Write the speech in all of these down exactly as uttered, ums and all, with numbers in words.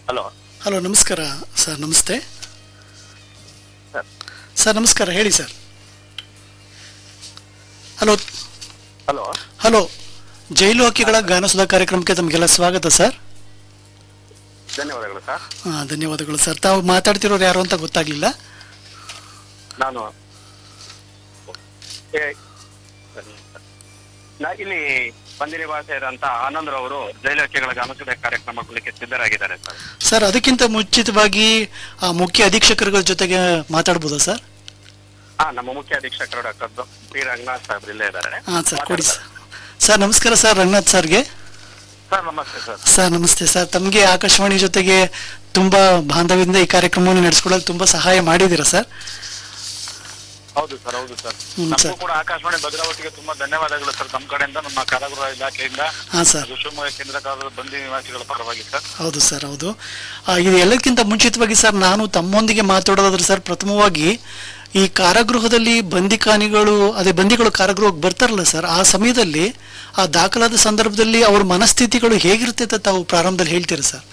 Hello hello, ನಮಸ್ಕಾರ sir. ನಮಸ್ತೆ sir. Sir ನಮಸ್ಕಾರ, ಹೇಳಿ ಸರ್. ಹಲೋ ಹಲೋ ಹಲೋ ಜೈಲು ಹಕ್ಕಿಗಳ ಗಾನಸುಧಾ ಕಾರ್ಯಕ್ರಮಕ್ಕೆ ತಮಗೆಲ್ಲ ಸ್ವಾಗತ ಸರ್. ಧನ್ಯವಾದಗಳು ಸರ್. ಹಾಂ, ಧನ್ಯವಾದಗಳು ಸರ್. ತಾವು ಮಾತಾಡ್ತಿರೋರು ಯಾರು ಅಂತ ಗೊತ್ತಾಗ್ಲಿಲ್ಲ. ನಾನು ಏ, ನಾ ಇಲ್ಲಿ ಬಂದಿರಿ ಭಾಷೆ ಇರುವಂತ ಆನಂದ್ರವರು ಜೈಲು ಹಕ್ಕಿಗಳ ಗಾನಸುಧಾ ಕಾರ್ಯಕ್ರಮ ಕೊಡಲಿಕ್ಕೆ ಸಿದ್ಧರಾಗಿದ್ದಾರೆ ಸರ್. ಸರ್, ಅದಕ್ಕಿಂತ ಮುಂಚಿತವಾಗಿ ಆ ಮುಖ್ಯ ಅಧೀಕ್ಷಕರುಗಳ ಜೊತೆಗೆ ಮಾತಾಡ್ಬೋದಾ ಸರ್? ಹಾ, ನಮ್ಮ ಮುಖ್ಯ ಅಧೀಕ್ಷಕರು ಡಾಕ್ಟರ್ ಪಿ ರಂಗನಾಥ್ ಸಾಹೇಬ್ರು ಇಲ್ಲೇ ಇದ್ದಾರೆ. ಹಾಂ ಸರ್, ಕೊಡಿ ಸರ್. ಸರ್ ನಮಸ್ಕಾರ ಸರ್, ರಂಗನಾಥ್ ಸರ್ಗೆ. ಸರ್ ನಮಸ್ತೆ ಸರ್. ಸರ್ ನಮಸ್ತೆ ಸರ್. ತಮಗೆ ಆಕಾಶವಾಣಿ ಜೊತೆಗೆ ತುಂಬಾ ಬಾಂಧವ್ಯದಿಂದ ಈ ಕಾರ್ಯಕ್ರಮವನ್ನು ನಡೆಸ್ಕೊಳ್ಳಲು ತುಂಬಾ ಸಹಾಯ ಮಾಡಿದ್ದೀರಾ ಸರ್. ಹೌದು ಸರ್, ಹೌದು ಸರ್. ಹ್ಮ್, ನಮಗೂ ಸರ್. ಕೂಡ ಆಕಾಶವಾಣಿ ಭದ್ರಾವತಿಗೆ ತುಂಬಾ ಧನ್ಯವಾದಗಳು ಸರ್. ನಮ್ಮ ಕಡೆಯಿಂದ, ನಮ್ಮ ಕಾರಾಗೃಹ ಇಲಾಖೆಯಿಂದ, ಹಾಂ ಸರ್. ಅದು ಶಿವಮೊಗ್ಗ ಕೇಂದ್ರ ಕಾರಾಗೃಹದ ಬಂದಿ ನಿವಾಸಿಗಳ ಪರವಾಗಿ ಸರ್. ಹೌದು ಸರ್, ಹೌದು. ಆ, ಇದು ಎಲ್ಲಕ್ಕಿಂತ ಮುಂಚಿತವಾಗಿ ಸರ್, ನಾನು ತಮ್ಮೊಂದಿಗೆ ಮಾತಾಡೋದಾದ್ರೆ ಸರ್, ಪ್ರಥಮವಾಗಿ ಈ ಕಾರಾಗೃಹದಲ್ಲಿ ಬಂದಿಖಾನಿಗಳು ಅದೇ ಬಂದಿಗಳು ಕಾರಾಗೃಹಕ್ಕೆ ಬರ್ತಾರಲ್ಲ ಸರ್, ಆ ಸಮಯದಲ್ಲಿ ಆ ದಾಖಲಾದ ಸಂದರ್ಭದಲ್ಲಿ ಅವ್ರ ಮನಸ್ಥಿತಿಗಳು ಹೇಗಿರುತ್ತೆ ಅಂತ ತಾವು ಪ್ರಾರಂಭದಲ್ಲಿ ಹೇಳ್ತೀರಾ ಸರ್?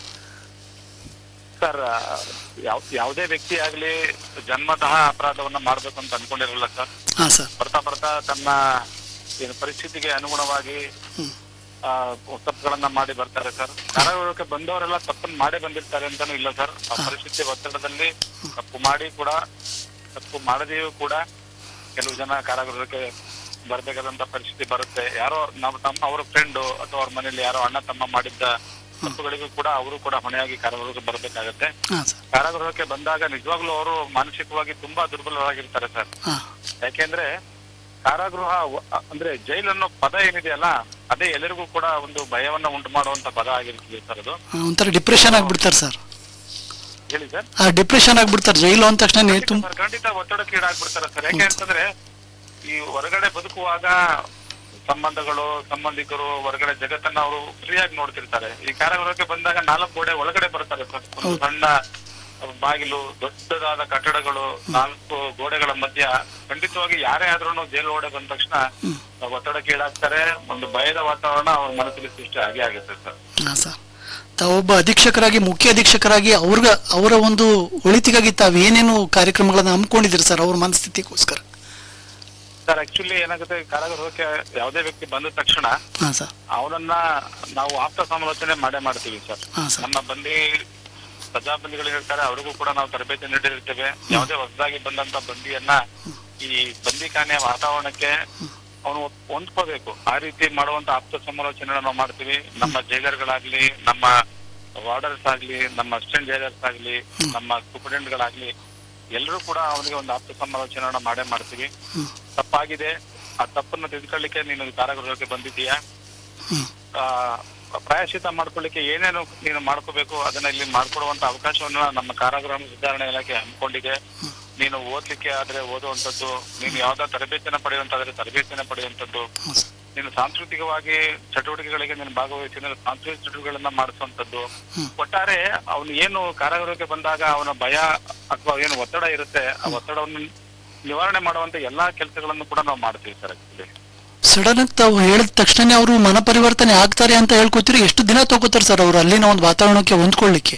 ಸರ್, ಯಾವ ಯಾವುದೇ ವ್ಯಕ್ತಿ ಆಗ್ಲಿ ಜನ್ಮತಃ ಅಪರಾಧವನ್ನ ಮಾಡ್ಬೇಕು ಅಂತ ಅನ್ಕೊಂಡಿರಲ್ಲ ಸರ್. ಹಾಂ ಸರ್. ಬರ್ತಾ ಬರ್ತಾ ತನ್ನ ಏನು ಪರಿಸ್ಥಿತಿಗೆ ಅನುಗುಣವಾಗಿ ಹ್ಮ್. ಆ ತಪ್ಪುಗಳನ್ನ ಮಾಡಿ ಬರ್ತಾರೆ ಸರ್. ಕಾರಾಗೃಹಕ್ಕೆ ಬಂದವರೆಲ್ಲ ತಪ್ಪನ್ನು ಮಾಡೇ ಬಂದಿರ್ತಾರೆ ಅಂತಾನು ಇಲ್ಲ ಸರ್. ಆ ಪರಿಸ್ಥಿತಿ ಒತ್ತಡದಲ್ಲಿ ತಪ್ಪು ಮಾಡಿ ಕೂಡ, ತಪ್ಪು ಮಾಡದೆಯೂ ಕೂಡ ಕೆಲವು ಜನ ಕಾರಾಗೃಹಕ್ಕೆ ಬರ್ಬೇಕಾದಂತ ಪರಿಸ್ಥಿತಿ ಬರುತ್ತೆ. ಯಾರೋ ನಾವು ತಮ್ಮ ಅವ್ರ ಫ್ರೆಂಡು ಅಥವಾ ಅವ್ರ ಮನೇಲಿ ಯಾರೋ ಅಣ್ಣ ತಮ್ಮ ಮಾಡಿದ್ದ ತಪ್ಪುಗಳಿಗೂ ಕೂಡ ಅವರು ಕೂಡ ಹೊಣೆಯಾಗಿ ಕಾರಾಗೃಹಕ್ಕೆ ಬರ್ಬೇಕಾಗತ್ತೆ. ಹಾಂ ಸರ್. ಕಾರಾಗೃಹಕ್ಕೆ ಬಂದಾಗ ನಿಜವಾಗ್ಲೂ ಅವರು ಮಾನಸಿಕವಾಗಿ ತುಂಬಾ ದುರ್ಬಲರಾಗಿರ್ತಾರೆ ಸರ್. ಹಾಂ. ಯಾಕೆಂದ್ರೆ ಕಾರಾಗೃಹ ವ- ಅಂದ್ರೆ ಜೈಲನ್ನೋ ಪದ ಏನಿದೆಯಲ್ಲ, ಅದೇ ಎಲ್ಲರಿಗೂ ಕೂಡ ಒಂದು ಭಯವನ್ನ ಉಂಟು ಮಾಡುವಂತ ಪದ ಆಗಿರ್ತದೆ ಸರ್. ಅದು ಆ, ಒಂಥರ ಡಿಪ್ರೆಷನ್ ಆಗ್ಬಿಡ್ತಾರೆ ಸರ್. ಹೇಳಿ ಸರ್. ಆ ಡಿಪ್ರೆಷನ್ ಆಗ್ಬಿಡ್ತಾರೆ ಜೈಲು ಅಂದ ತಕ್ಷಣ. ತುಂಬ ಸರ್, ಖಂಡಿತ ಒತ್ತಡಕ್ಕೆ ಈಡಾಗ್ಬಿಡ್ತಾರೆ ಸರ್. ಯಾಕೆ ಅಂತಂದ್ರೆ ಈ ಹೊರಗಡೆ ಬದುಕುವಾಗ ಸಂಬಂಧಗಳು, ಸಂಬಂಧಿಕರು, ಹೊರಗಡೆ ಜಗತ್ತನ್ನ ಅವರು ಫ್ರೀಯಾಗಿ ನೋಡ್ತಿರ್ತಾರೆ. ಈ ಕಾರಾಗೃಹಕ್ಕೆ ಬಂದಾಗ ನಾಲ್ಕು ಗೋಡೆ ಒಳಗಡೆ ಬರ್ತಾರೆ ಸರ್. ಒಂದು ಸಣ್ಣ ಬಾಗಿಲು, ದೊಡ್ಡದಾದ ಕಟ್ಟಡಗಳು, ನಾಲ್ಕು ಗೋಡೆಗಳ ಮಧ್ಯ ಖಂಡಿತವಾಗಿ ಯಾರೇ ಆದ್ರೂ ಜೈಲು ಒಳಗಡೆ ಬಂದ ತಕ್ಷಣ ಒತ್ತಡಕ್ಕೆ ಈಡಾಗ್ತಾರೆ. ಒಂದು ಭಯದ ವಾತಾವರಣ ಅವ್ರ ಮನಸ್ಸಲ್ಲಿ ಸೃಷ್ಟಿ ಆಗೇ ಆಗುತ್ತೆ ಸರ್. ಹಾಂ ಸರ್. ತಾವೊಬ್ಬ ಅಧೀಕ್ಷಕರಾಗಿ, ಮುಖ್ಯ ಅಧೀಕ್ಷಕರಾಗಿ ಅವ್ರಿಗ ಅವರ ಒಂದು ಒಳಿತಿಗಾಗಿ ತಾವು ಏನೇನು ಕಾರ್ಯಕ್ರಮಗಳನ್ನ ಹಮ್ಮಿಕೊಂಡಿದ್ದೀರಿ ಸರ್ ಅವ್ರ ಮನಸ್ಥಿತಿಗೋಸ್ಕರ? ಸರ್, ಆಕ್ಚುಲಿ ಏನಾಗುತ್ತೆ, ಕಾರಾಗೃಹಕ್ಕೆ ಯಾವುದೇ ವ್ಯಕ್ತಿ ಬಂದ ತಕ್ಷಣ ಹಾಂ ಸರ್. ಅವನನ್ನ ನಾವು ಆಪ್ತ ಸಮಾಲೋಚನೆ ಮಾಡೇ ಮಾಡ್ತೀವಿ ಸರ್. ಹಾಂ ಸರ್. ನಮ್ಮ ಬಂದಿ ಪ್ರಜಾಬಂದಿಗಳಿರ್ತಾರೆ, ಅವ್ರಿಗೂ ಕೂಡ ನಾವು ತರಬೇತಿ ನೀಡಿರ್ತೇವೆ. ಯಾವುದೇ ಹೊಸದಾಗಿ ಬಂದಂತ ಬಂದಿಯನ್ನ ಈ ಬಂದಿಖಾನೆಯ ವಾತಾವರಣಕ್ಕೆ ಅವನು ಹೊಂದ್ಕೋಬೇಕು, ಆ ರೀತಿ ಮಾಡುವಂತ ಆಪ್ತ ಸಮಾಲೋಚನೆ ನಾವು ಮಾಡ್ತೀವಿ. ನಮ್ಮ ಜೈಲರ್ಗಳಾಗ್ಲಿ, ನಮ್ಮ ವಾರ್ಡರ್ಸ್ ಆಗ್ಲಿ, ನಮ್ಮ ಅಸಿಸ್ಟೆಂಟ್ ಜೈಲರ್ಸ್ ಆಗ್ಲಿ, ನಮ್ಮ ಸೂಪರಿಂಟೆಂಡ್ಗಳಾಗ್ಲಿ, ಎಲ್ಲರೂ ಕೂಡ ಅವನಿಗೆ ಒಂದು ಆಪ್ತ ಸಮಾಲೋಚನೆ ಮಾಡೇ ಮಾಡ್ತೀವಿ. ತಪ್ಪಾಗಿದೆ, ಆ ತಪ್ಪನ್ನು ತಿದ್ಕೊಳ್ಳಿಕ್ಕೆ ನೀನು ಕಾರಾಗೃಹಕ್ಕೆ ಬಂದಿದ್ದೀಯಾ, ಆ ಪ್ರಾಯಶ್ಚಿತ ಮಾಡ್ಕೊಳ್ಳಿಕ್ಕೆ ಏನೇನು ನೀನು ಮಾಡ್ಕೋಬೇಕು ಅದನ್ನ ಇಲ್ಲಿ ಮಾಡ್ಕೊಡುವಂತ ಅವಕಾಶವನ್ನ ನಮ್ಮ ಕಾರಾಗೃಹ ಸುಧಾರಣೆ ಇಲಾಖೆ ಹಮ್ಮಿಕೊಂಡಿದೆ. ನೀನು ಓದ್ಲಿಕ್ಕೆ ಆದ್ರೆ ಓದುವಂತದ್ದು, ನೀನು ಯಾವ್ದಾ ತರಬೇತಿನ ಪಡೆಯುವಂತಾದ್ರೆ ತರಬೇತಿನ ಪಡೆಯುವಂತದ್ದು, ನೀನು ಸಾಂಸ್ಕೃತಿಕವಾಗಿ ಚಟುವಟಿಕೆಗಳಿಗೆ ನೀನು ಭಾಗವಹಿಸಿದ್ರೆ ಸಾಂಸ್ಕೃತಿಕ ಚಟುವಟಿಕೆಗಳನ್ನ ಮಾಡಿಸುವಂತದ್ದು. ಒಟ್ಟಾರೆ ಅವನು ಏನು ಕಾರಾಗೃಹಕ್ಕೆ ಬಂದಾಗ ಅವನ ಭಯ ಅಥವಾ ಏನು ಒತ್ತಡ ಇರುತ್ತೆ, ಆ ಒತ್ತಡವನ್ನು ನಿವಾರಣೆ ಮಾಡುವಂತ ಎಲ್ಲಾ ಕೆಲಸಗಳನ್ನು ಕೂಡ ನಾವು ಮಾಡ್ತೀವಿ ಸರ್. ಆಕ್ಚುಲಿ ಸಡನ್ ಆಗಿ ತಾವು ಹೇಳಿದ ತಕ್ಷಣ ಅವರು ಮನ ಪರಿವರ್ತನೆ ಆಗ್ತಾರೆ ಅಂತ ಹೇಳ್ಕೊತೀರಿ. ಎಷ್ಟು ದಿನ ತಗೋತಾರೆ ಸರ್ ಅವರು ಅಲ್ಲಿನ ಒಂದು ವಾತಾವರಣಕ್ಕೆ ಹೊಂದ್ಕೊಳ್ಳಿಕ್ಕೆ?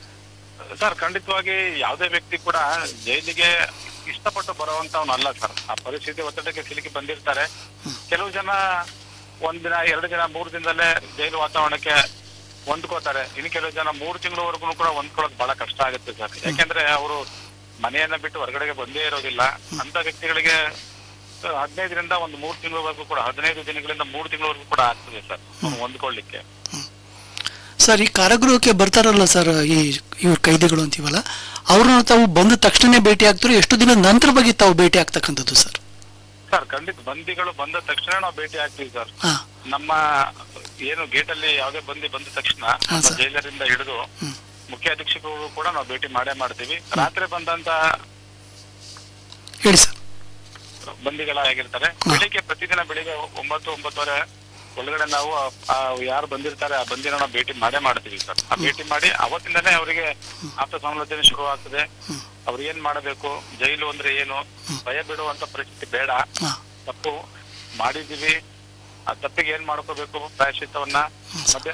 ಸರ್, ಖಂಡಿತವಾಗಿ ಯಾವುದೇ ವ್ಯಕ್ತಿ ಕೂಡ ಜೈಲಿಗೆ ಇಷ್ಟಪಟ್ಟು ಬರುವಂತವನು ಅಲ್ಲ ಸರ್. ಆ ಪರಿಸ್ಥಿತಿ ಒತ್ತಡಕ್ಕೆ ಸಿಲುಕಿ ಬಂದಿರ್ತಾರೆ. ಕೆಲವು ಜನ ಒಂದ್ ದಿನ, ಎರಡು ದಿನ, ಮೂರು ದಿನದಲ್ಲೇ ಜೈಲು ವಾತಾವರಣಕ್ಕೆ ಹೊಂದ್ಕೋತಾರೆ. ಇನ್ನು ಕೆಲವು ಜನ ಮೂರು ತಿಂಗಳವರೆಗೂ ಕೂಡ ಹೊಂದ್ಕೊಳ್ಳೋದು ಬಹಳ ಕಷ್ಟ ಆಗುತ್ತೆ ಸರ್. ಯಾಕೆಂದ್ರೆ ಅವರು ಮನೆಯನ್ನ ಬಿಟ್ಟು ಹೊರಗಡೆಗೆ ಬಂದೇ ಇರೋದಿಲ್ಲ. ಅಂತ ವ್ಯಕ್ತಿಗಳಿಗೆ ಹದಿನೈದರಿಂದ ಒಂದು ಮೂರು ತಿಂಗಳವರೆಗೂ ಕೂಡ, ಹದಿನೈದು ದಿನಗಳಿಂದ ಮೂರು ತಿಂಗಳವರೆಗೂ ಕೂಡ ಆಗ್ತದೆ ಸರ್ ಅವ್ನು ಹೊಂದ್ಕೊಳ್ಳಿಕ್ಕೆ. ಸರ್, ಈ ಕಾರಾಗೃಹಕ್ಕೆ ಬರ್ತಾರಲ್ಲ ಸರ್ ಈ ಇವ್ರ ಕೈದಿಗಳು ಅಂತೀವಲ್ಲ, ಅವ್ರನ್ನ ತಾವು ಬಂದ ತಕ್ಷಣ ಭೇಟಿ ಆಗ್ತಾರೆ? ಎಷ್ಟು ದಿನದ ನಂತರ ಬಗ್ಗೆ ತಾವು ಭೇಟಿ ಆಗ್ತಕ್ಕಂಥದ್ದು ಸರ್? ಸರ್, ಖಂಡಿತ ಬಂದಿಗಳು ಬಂದ ತಕ್ಷಣ ನಾವು ಭೇಟಿ ಆಗ್ತೀವಿ ಸರ್. ಹಾಂ. ನಮ್ಮ ಏನು ಗೇಟ್ ಅಲ್ಲಿ ಯಾವುದೇ ಬಂದಿ ಬಂದ ತಕ್ಷಣ ಹಾಂ ಸರ್. ಜೈಲರಿಂದ ಹಿಡಿದು ಮುಖ್ಯ ಅಧೀಕ್ಷಕರು ಕೂಡ ನಾವು ಭೇಟಿ ಮಾಡೇ ಮಾಡ್ತೀವಿ. ರಾತ್ರಿ ಬಂದಂತ ಹೇಳಿ ಸರ್. ಬಂದಿಗಳಾಗಿರ್ತಾರೆ. ಬೆಳಿಗ್ಗೆ ಪ್ರತಿದಿನ ಬೆಳಿಗ್ಗೆ ಒಂಬತ್ತು ಒಂಬತ್ತುವರೆ ಒಳಗಡೆ ನಾವು ಆ ಯಾರು ಬಂದಿರ್ತಾರೆ ಆ ಬಂದಿನ ನಾವು ಭೇಟಿ ಮಾಡೇ ಮಾಡ್ತೀವಿ ಸರ್. ಆ ಭೇಟಿ ಮಾಡಿ ಅವತ್ತಿಂದನೇ ಅವರಿಗೆ ಆಪ್ತ ಸಮಾಲೋಚನೆ ಶುರು ಆಗ್ತದೆ. ಅವ್ರು ಏನ್ ಮಾಡಬೇಕು, ಜೈಲು ಅಂದ್ರೆ ಏನು, ಭಯ ಬಿಡುವಂತ ಪರಿಸ್ಥಿತಿ ಬೇಡ, ತಪ್ಪು ಮಾಡಿದೀವಿ, ಆ ತಪ್ಪಿಗೆ ಏನ್ ಮಾಡ್ಕೋಬೇಕು ಪ್ರಾಯಶ್ಚಿತ್ತವನ್ನ, ಮತ್ತೆ